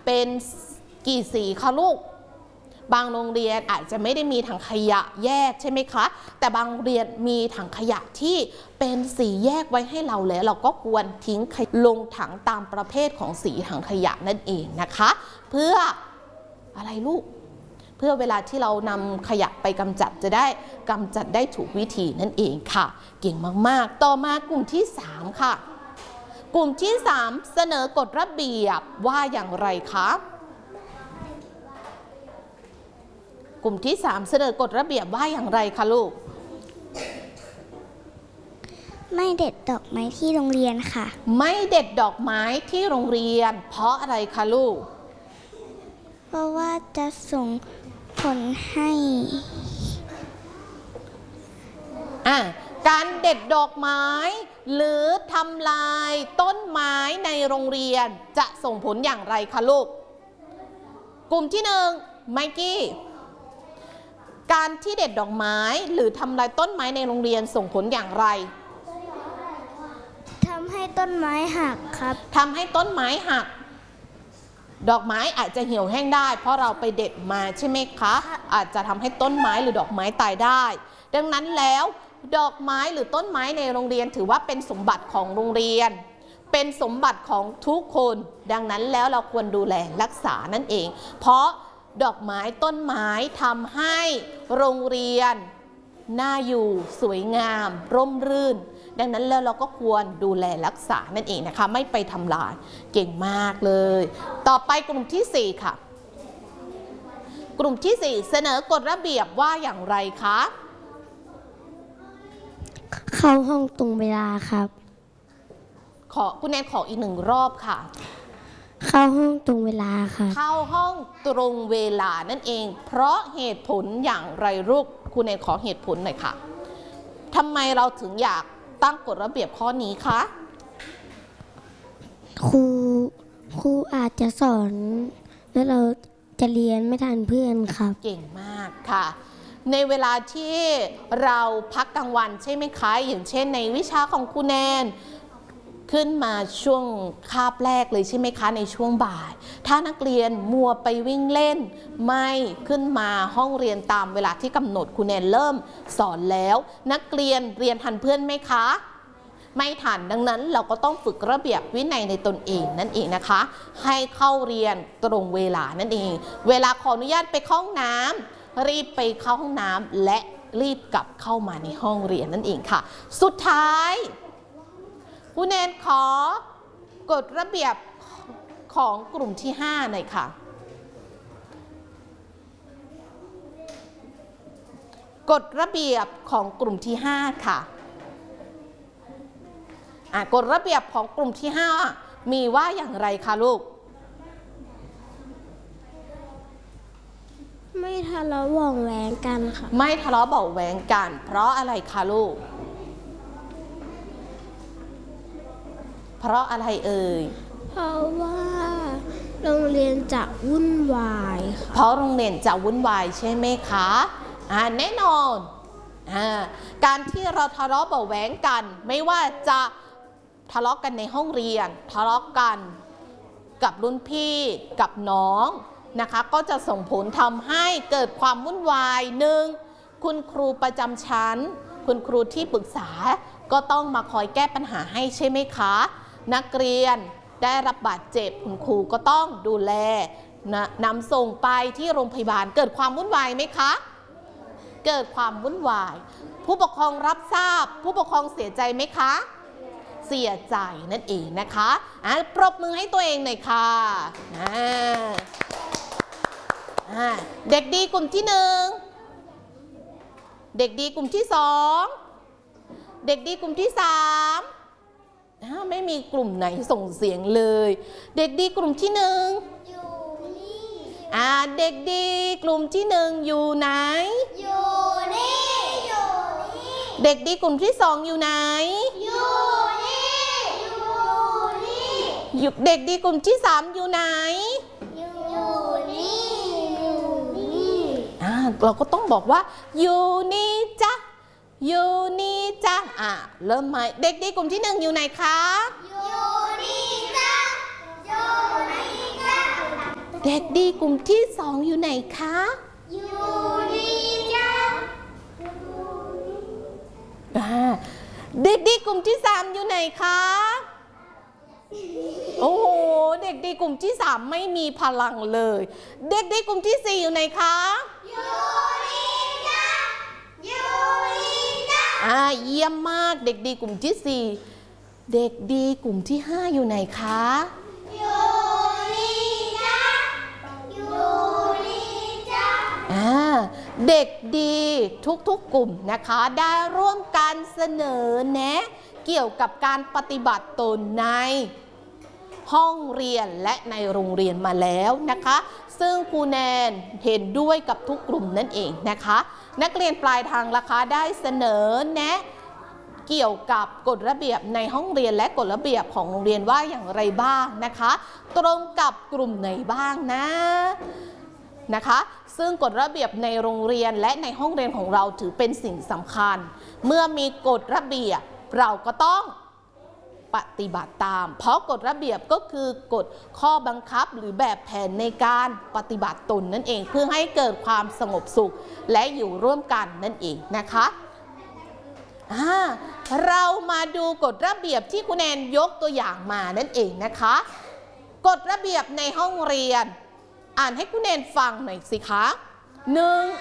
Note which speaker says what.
Speaker 1: เป็นกี่สีคะลูกบางโรงเรียนอาจจะไม่ได้มีถังขยะแยกใช่ไหมคะแต่บางโรงเรียนมีถังขยะที่เป็นสีแยกไว้ให้เราแล้วเราก็ควรทิ้งลงถังตามประเภทของสีถังขยะนั่นเองนะคะเพื่ออะไรลูกเพื่อเวลาที่เรานำขยะไปกำจัดจะได้กำจัดได้ถูกวิธีนั่นเองค่ะเก่งมากๆต่อมากลุ่มที่3ค่ะกลุ่มที่3เสนอกฎระเบียบว่าอย่างไรคะกลุ่มที่3เสนอกฎระเบียบว่าอย่างไรคะลูก
Speaker 2: ไม่เด็ดดอกไม้ที่โรงเรียนค่ะ
Speaker 1: ไม่เด็ดดอกไม้ที่โรงเรียนเพราะอะไรคะลูก
Speaker 2: เพราะว่าจะส่งผลให้
Speaker 1: การเด็ดดอกไม้หรือทำลายต้นไม้ในโรงเรียนจะส่งผลอย่างไรคะลูกกลุ่มที่1ไมกี้การที่เด็ดดอกไม้หรือทำลายต้นไม้ในโรงเรียนส่งผลอย่างไร
Speaker 2: ทำให้ต้นไม้หักครับ
Speaker 1: ทำให้ต้นไม้หักดอกไม้อาจจะเหี่ยวแห้งได้เพราะเราไปเด็ดมาใช่ไหมคะอาจจะทำให้ต้นไม้หรือดอกไม้ตายได้ดังนั้นแล้วดอกไม้หรือต้นไม้ในโรงเรียนถือว่าเป็นสมบัติของโรงเรียนเป็นสมบัติของทุกคนดังนั้นแล้วเราควรดูแลรักษานั่นเองเพราะดอกไม้ต้นไม้ทำให้โรงเรียนน่าอยู่สวยงามร่มรื่นดังนั้นแล้วเราก็ควรดูแลรักษานั่นเองนะคะไม่ไปทำลายเก่งมากเลยต่อไปกลุ่มที่4ค่ะกลุ่มที่4เสนอกฎระเบียบว่าอย่างไรคะ
Speaker 2: เข้าห้องตรงเวลาครับ
Speaker 1: คุณแนนขออีก1รอบค่ะ
Speaker 2: เข้าห้องตรงเวลาค่ะ
Speaker 1: เข้าห้องตรงเวลานั่นเองเพราะเหตุผลอย่างไรลูกคุณแนนขอเหตุผลหน่อยค่ะทำไมเราถึงอยากตั้งกฎระเบียบข้อนี้คะ
Speaker 2: ครูอาจจะสอนแล้วเราจะเรียนไม่ทันเพื่อนครับ
Speaker 1: เก่งมากค่ะในเวลาที่เราพักกลางวันใช่ไหมคะอย่างเช่นในวิชาของครูแนนขึ้นมาช่วงคาบแรกเลยใช่ไหมคะในช่วงบ่ายถ้านักเรียนมัวไปวิ่งเล่นไม่ขึ้นมาห้องเรียนตามเวลาที่กำหนดครูแนนเริ่มสอนแล้วนักเรียนเรียนทันเพื่อนไหมคะไม่ทันดังนั้นเราก็ต้องฝึกระเบียบวินัยในตนเองนั่นเองนะคะให้เข้าเรียนตรงเวลานั่นเองเวลาขออนุญาตไปเข้าห้องน้ำรีบไปเข้าห้องน้ำและรีบกลับเข้ามาในห้องเรียนนั่นเองค่ะสุดท้ายครูแนนขอกฎระเบียบของกลุ่มที่5หน่อยค่ะกฎระเบียบของกลุ่มที่5ค่ะกฎระเบียบของกลุ่มที่5มีว่าอย่างไรคะลูก
Speaker 2: ไม่ทะเลาะเบาะแว้งกันค่ะ
Speaker 1: ไม่ทะเลาะเบาะแว้งกันเพราะอะไรคะลูกเพราะอะไรเอ่ย
Speaker 2: เพราะว่าโรงเรียนจะวุ่นวายค่ะ
Speaker 1: เพราะโรงเรียนจะวุ่นวายใช่ไหมคะแน่นอนการที่เราทะเลาะเบาะแว้งกันไม่ว่าจะทะเลาะกันในห้องเรียนทะเลาะกันกับรุ่นพี่กับน้องนะคะก็จะส่งผลทำให้เกิดความวุ่นวาย1คุณครูประจำชั้นคุณครูที่ปรึกษาก็ต้องมาคอยแก้ปัญหาให้ใช่ไหมคะนักเรียนได้รับบาดเจ็บคุณครูก็ต้องดูแลนำส่งไปที่โรงพยาบาลเกิดความวุ่นวายไหมคะเกิดความวุ่นวายผู้ปกครองรับทราบผู้ปกครองเสียใจไหมคะเสียใจนั่นเองนะคะปรบมือให้ตัวเองหน่อยค่ะเด็กดีกลุ่มที่1เด็กดีกลุ่มที่2เด็กดีกลุ่มที่3ไม่มีกลุ่มไหนส่งเสียงเลยเด็กดีกลุ่มที่1อยู่นี่เด็กดีกลุ่มที่1อยู่ไหน
Speaker 2: อยู่นี่อยู่นี่
Speaker 1: เด็กดีกลุ่มที่2อยู่ไหน
Speaker 2: อยู่นี่อยู่นี่
Speaker 1: เด็กดีกลุ่มที่3อยู่ไหน
Speaker 2: อยู่นี่อยู่นี่
Speaker 1: เราก็ต้องบอกว่าอยู่นี่จ้ะอยู่นี่จ้ะเริ่มใหม่เด็กดีกลุ่มที่1อยู่ไหนคะ
Speaker 2: อยู่นี่จ้ะอยู่นี่จ้ะ
Speaker 1: เด็กดีกลุ่มที่สองอยู่ไหนคะ
Speaker 2: อยู่นี่จ้า
Speaker 1: เด็กดีกลุ่มที่สามอยู่ไหนคะโอ้โหเด็กดีกลุ่มที่สามไม่มีพลังเลยเด็กดีกลุ่มที่สี่อยู่ไหนคะ
Speaker 2: อยู่นี่จ้าอยู่นี่จ้า
Speaker 1: เยี่ยมมากเด็กดีกลุ่มที่สี่เด็กดีกลุ่มที่ห้าอยู่ไหนคะ
Speaker 2: อยู่นี่จ้าอยู่นี่จ้า
Speaker 1: เด็กดีทุกๆกลุ่มนะคะได้ร่วมกันเสนอแนะเกี่ยวกับการปฏิบัติตนในห้องเรียนและในโรงเรียนมาแล้วนะคะซึ่งครูแนนเห็นด้วยกับทุกกลุ่มนั่นเองนะคะนักเรียนปลายทางราคาได้เสนอแนะเกี่ยวกับกฎระเบียบในห้องเรียนและกฎระเบียบของโรงเรียนว่าอย่างไรบ้างนะคะตรงกับกลุ่มไหนบ้างนะคะซึ่งกฎระเบียบในโรงเรียนและในห้องเรียนของเราถือเป็นสิ่งสำคัญเมื่อมีกฎระเบียบเราก็ต้องปฏิบัติตามเพราะกฎระเบียบก็คือกฎข้อบังคับหรือแบบแผนในการปฏิบัติตนนั่นเองเพื่อให้เกิดความสงบสุขและอยู่ร่วมกันนั่นเองนะคะเรามาดูกฎระเบียบที่คุณแนนยกตัวอย่างมานั่นเองนะคะกฎระเบียบในห้องเรียนอ่านให้คุณแนนฟังหน่อยสิคะ